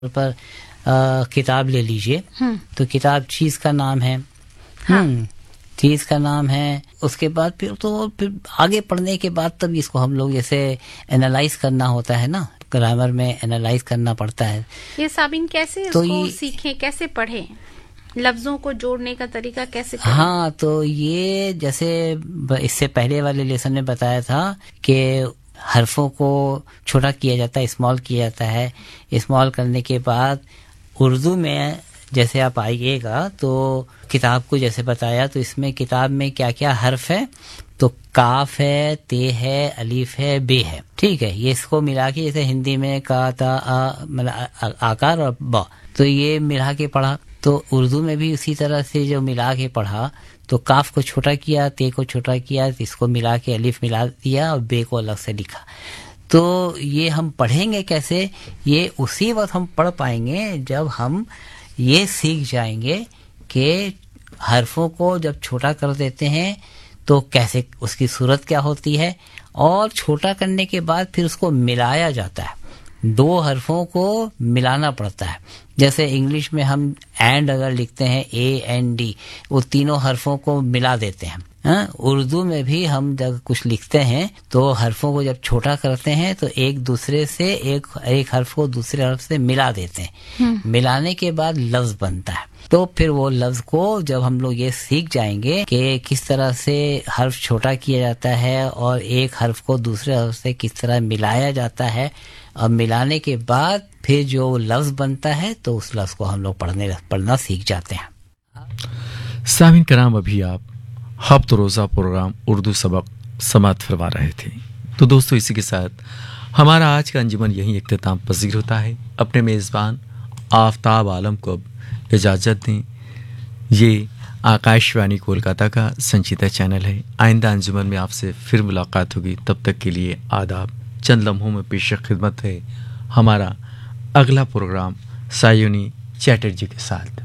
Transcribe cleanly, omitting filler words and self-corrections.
पर किताब ले लीजिए तो किताब चीज का नाम है। चीज का नाम है। उसके बाद फिर आगे पढ़ने के बाद तब इसको हम लोग जैसे एनालाइज करना होता है ना, ग्रामर में एनालाइज करना पड़ता है। ये साबिन कैसे तो इसको सीखें, कैसे पढ़ें, लफ्जों को जोड़ने का तरीका कैसे करें? हाँ, तो ये जैसे इससे पहले वाले लेसन में बताया था कि हरफों को छोटा किया जाता है, स्मॉल किया जाता है। स्मॉल करने के बाद उर्दू में जैसे आप आइएगा तो किताब को जैसे बताया, तो इसमें किताब में क्या क्या हर्फ है, तो काफ है, ते है, अलीफ है, बे है। ठीक है, ये इसको मिला के जैसे हिंदी में का ता मतलब आकार और ब, तो ये मिला के पढ़ा। तो उर्दू में भी उसी तरह से जो मिला के पढ़ा, तो काफ को छोटा किया, ते को छोटा किया, इसको मिला के अलीफ मिला दिया और बे को अलग से लिखा। तो ये हम पढ़ेंगे कैसे? ये उसी वक्त हम पढ़ पाएंगे जब हम ये सीख जाएंगे कि हरफों को जब छोटा कर देते हैं तो कैसे उसकी सूरत क्या होती है, और छोटा करने के बाद फिर उसको मिलाया जाता है। दो हरफों को मिलाना पड़ता है। जैसे इंग्लिश में हम एंड अगर लिखते हैं AND, वो तीनों हरफों को मिला देते हैं। उर्दू में भी हम जब कुछ लिखते हैं तो हरफों को जब छोटा करते हैं तो एक दूसरे से एक हर्फ को दूसरे हर्फ से मिला देते हैं। मिलाने के बाद लफ्ज बनता है। तो फिर वो लफ्ज को जब हम लोग ये सीख जाएंगे कि किस तरह से हर्फ छोटा किया जाता है और एक हर्फ को दूसरे हर्फ से किस तरह मिलाया जाता है, और मिलाने के बाद फिर जो लफ्ज बनता है तो उस लफ्ज को हम लोग पढ़ना सीख जाते हैं। सामिन कराम, अभी आप हफ्त रोज़ा प्रोग्राम उर्दू सबक समाप्त फरमा रहे थे। तो दोस्तों, इसी के साथ हमारा आज का अंजुमन यहीं इख्तिताम पजीर होता है। अपने मेज़बान आफ्ताब आलम को अब इजाज़त दें। ये आकाशवाणी कोलकाता का संचिता चैनल है। आइंदा अंजुमन में आपसे फिर मुलाकात होगी। तब तक के लिए आदाब। चंद लम्हों में पेश खिदमत है हमारा अगला प्रोग्राम सायोनी चैटर्जी के साथ।